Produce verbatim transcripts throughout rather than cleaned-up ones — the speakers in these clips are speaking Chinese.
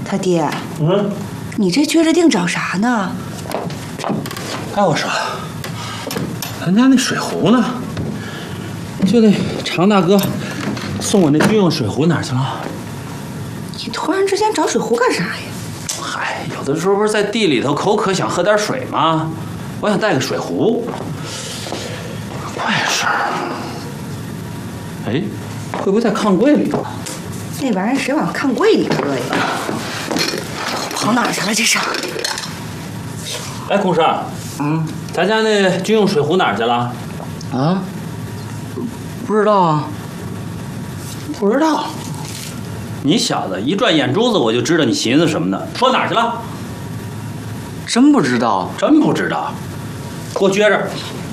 他爹， 嗯， 你这撅着腚找啥呢？ 哎，我说，咱家那水壶呢？就那常大哥送我那军用水壶哪儿去了？ 你突然之间找水壶干啥呀？ 嗨，有的时候不是在地里头口渴想喝点水吗？我想带个水壶。怪事儿。哎，会不会在炕柜里头？ 那玩意儿谁往炕柜里搁呀？跑哪儿去了？这是？ 哎，孔婶，嗯，咱家那军用水壶哪儿去了？ 啊？不知道啊。 不知道。你小子一转眼珠子，我就知道你寻思什么呢。说哪儿去了？ 真不知道。 真不知道。给我撅着。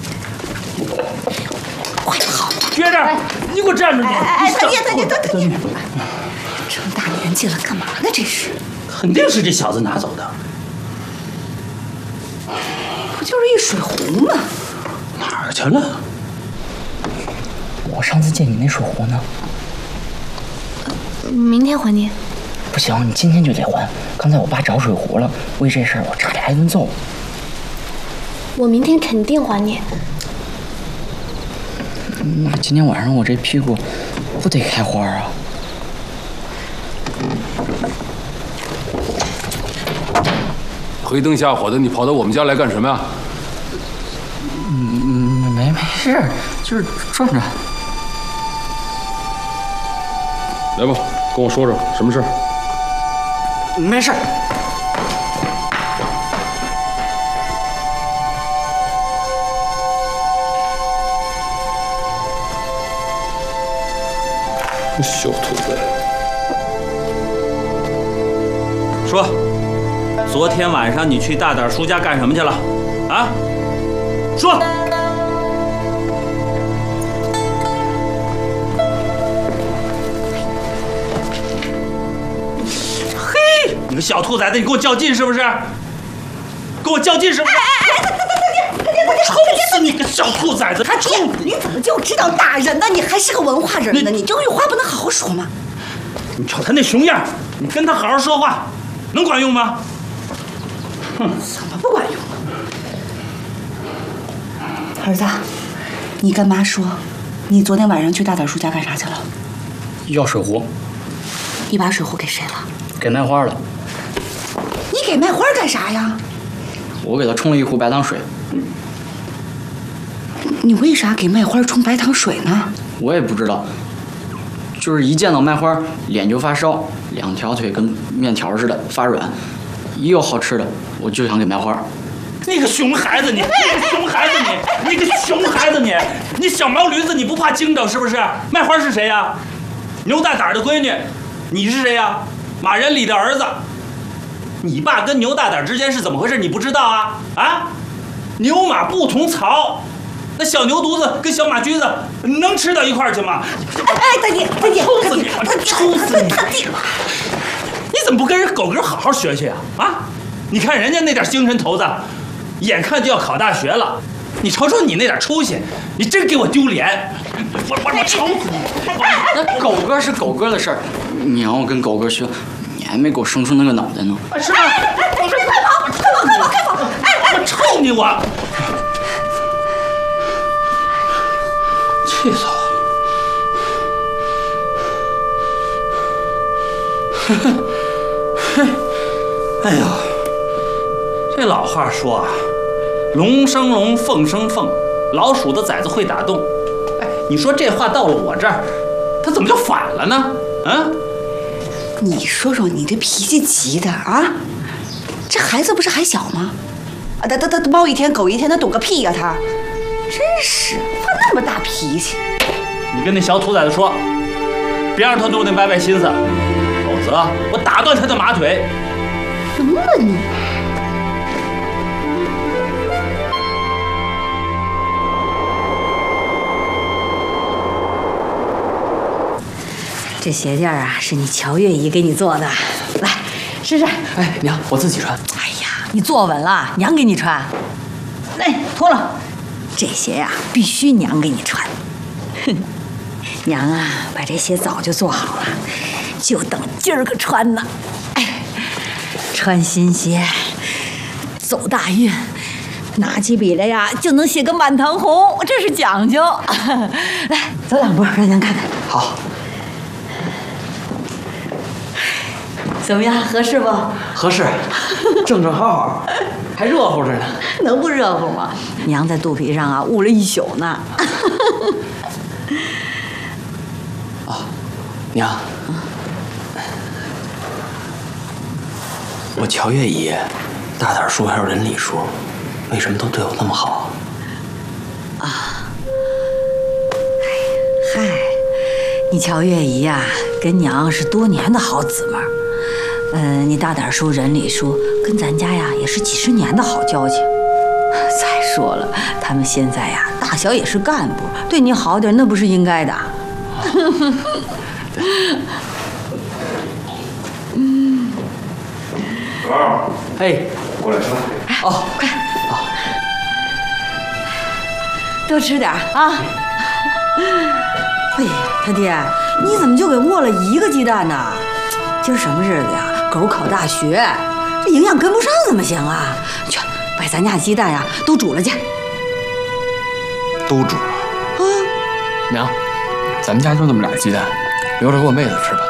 快跑！ 撅着！你给我站着！ 哎哎哎，他爹他爹他爹！ 这么大年纪了，干嘛呢？这是？ 肯定是这小子拿走的。 不就是一水壶吗？ 哪儿去了？ 我上次借你那水壶呢？ 明天还你。 不行，你今天就得还。刚才我爸找水壶了，为这事儿我差点挨顿揍。 我明天肯定还你。 那今天晚上我这屁股不得开花啊？ 黑灯瞎火的，你跑到我们家来干什么呀？ 嗯，没没事，就是转转。 来吧，跟我说说什么事？ 没事。 小兔子， 说，昨天晚上你去大胆叔家干什么去了？啊？说。嘿，你个小兔崽子，你跟我较劲是不是？跟我较劲是不是？ 哎哎哎，他他他爹，他爹他爹， 抽死你个小兔崽子！ 他爹，你怎么就知道打人呢？你还是个文化人呢，你这句话不能好好说吗？ 你瞅他那熊样，你跟他好好说话，能管用吗？哼， 怎么不管用？儿子，你跟妈说，你昨天晚上去大胆叔家干啥去了？ 要水壶。 你把水壶给谁了？ 给卖花了。 你给卖花干啥呀？ 我给他冲了一壶白糖水。 你为啥给卖花冲白糖水呢？ 我也不知道，就是一见到卖花，脸就发烧，两条腿跟面条似的发软，一有好吃的我就想给卖花。 你个熊孩子你，你个熊孩子你，你个熊孩子你，你小毛驴子你不怕惊着是不是？卖花是谁呀？牛大胆的闺女，你是谁呀？马仁礼的儿子。你爸跟牛大胆之间是怎么回事？你不知道啊？啊，牛马不同槽。那小牛犊子跟小马驹子能吃到一块儿去吗？ 哎，他爹，他爹， 抽死你！我抽死你！ 他爹， 你怎么不跟人狗哥好好学学啊？啊！你看人家那点精神头子，眼看就要考大学了，你瞅瞅你那点出息，你真给我丢脸！我我我抽死你！ 那狗哥是狗哥的事儿，你让我跟狗哥学，你还没给我生出那个脑袋呢。 是吧？ 快跑，快跑，快跑，快跑！哎， 我抽你我！气死我了！哼哼，哎呦，这老话说啊，龙生龙，凤生凤，老鼠的崽子会打洞。哎，你说这话到了我这儿，他怎么就反了呢？啊？ 你说说你这脾气急的啊！这孩子不是还小吗？啊，他他他猫一天狗一天，他懂个屁呀、啊、他！真是发那么大脾气。 你跟那小兔崽子说，别让他动那歪歪心思，否则我打断他的马腿。 能了你！这鞋垫啊，是你乔月姨给你做的，来试试。 哎，娘，我自己穿。 哎呀，你坐稳了，娘给你穿。来，脱了。这鞋呀、啊，必须娘给你穿。哼，娘啊，把这鞋早就做好了，就等今儿个穿呢。哎， 穿新鞋，走大运，拿起笔来呀就能写个满堂红，这是讲究。来，走两步让娘看看。 好， 怎么样，合适不？ 合适，正正好好，还热乎着呢。 能不热乎吗？娘在肚皮上啊捂了一宿呢。 啊，娘，我乔月姨，大胆叔还有人理叔，为什么都对我那么好？ 啊，嗨，你乔月姨呀、啊，跟娘是多年的好姊妹儿。嗯、呃，你大胆叔、任理叔跟咱家呀也是几十年的好交情。再说了，他们现在呀大小也是干部，对你好点那不是应该的。嗯。 宝，哎，过来吃饭。哦， 快，哦，多吃点啊。哎呀，他爹，你怎么就给握了一个鸡蛋呢？今儿什么日子呀？狗考大学，这营养跟不上怎么行啊？去，把咱家鸡蛋呀都煮了去。 都煮了。 啊， 娘，咱们家就那么俩鸡蛋，留着给我妹子吃吧。